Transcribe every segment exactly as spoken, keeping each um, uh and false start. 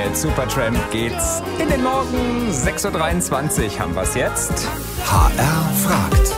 Mit Supertramp geht's in den Morgen. sechs Uhr dreiundzwanzig haben wir's jetzt. H R fragt.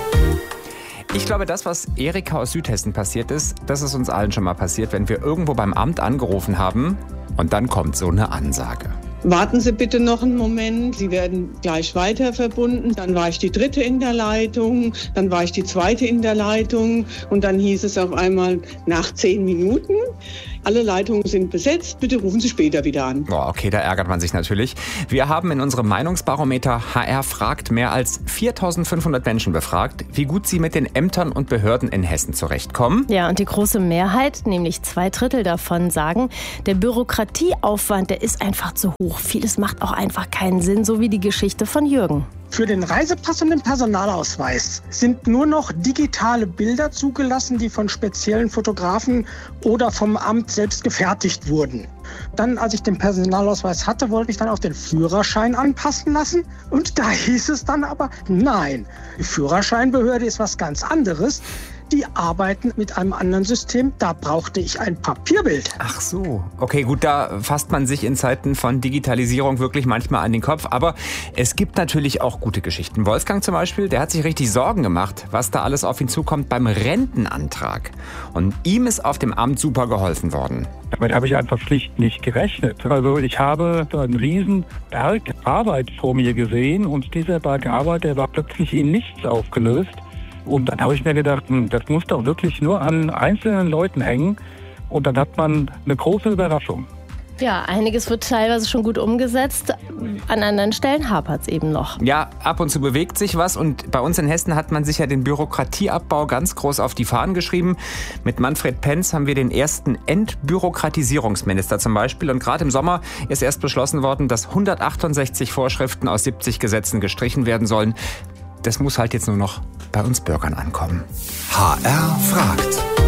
Ich glaube, das, was Erika aus Südhessen passiert ist, das ist uns allen schon mal passiert, wenn wir irgendwo beim Amt angerufen haben und dann kommt so eine Ansage. Warten Sie bitte noch einen Moment, Sie werden gleich weiter verbunden. Dann war ich die dritte in der Leitung, dann war ich die zweite in der Leitung und dann hieß es auf einmal nach zehn Minuten, alle Leitungen sind besetzt, bitte rufen Sie später wieder an. Boah, okay, da ärgert man sich natürlich. Wir haben in unserem Meinungsbarometer H R fragt mehr als viertausendfünfhundert Menschen befragt, wie gut sie mit den Ämtern und Behörden in Hessen zurechtkommen. Ja, und die große Mehrheit, nämlich zwei Drittel davon, sagen, der Bürokratieaufwand, der ist einfach zu hoch. Vieles macht auch einfach keinen Sinn, so wie die Geschichte von Jürgen. Für den Reisepass und den Personalausweis sind nur noch digitale Bilder zugelassen, die von speziellen Fotografen oder vom Amt selbst gefertigt wurden. Dann, als ich den Personalausweis hatte, wollte ich dann auch den Führerschein anpassen lassen. Und da hieß es dann aber, nein, die Führerscheinbehörde ist was ganz anderes. Die arbeiten mit einem anderen System. Da brauchte ich ein Papierbild. Ach so. Okay, gut, da fasst man sich in Zeiten von Digitalisierung wirklich manchmal an den Kopf. Aber es gibt natürlich auch gute Geschichten. Wolfgang zum Beispiel, der hat sich richtig Sorgen gemacht, was da alles auf ihn zukommt beim Rentenantrag. Und ihm ist auf dem Amt super geholfen worden. Damit habe ich einfach schlicht nicht gerechnet. Also ich habe einen riesen Berg Arbeit vor mir gesehen und dieser Berg Arbeit, der war plötzlich in nichts aufgelöst. Und dann habe ich mir gedacht, das muss doch wirklich nur an einzelnen Leuten hängen. Und dann hat man eine große Überraschung. Ja, einiges wird teilweise schon gut umgesetzt. An anderen Stellen hapert es eben noch. Ja, ab und zu bewegt sich was. Und bei uns in Hessen hat man sich ja den Bürokratieabbau ganz groß auf die Fahnen geschrieben. Mit Manfred Penz haben wir den ersten Entbürokratisierungsminister zum Beispiel. Und gerade im Sommer ist erst beschlossen worden, dass hundertachtundsechzig Vorschriften aus siebzig Gesetzen gestrichen werden sollen. Das muss halt jetzt nur noch bei uns Bürgern ankommen. H R fragt.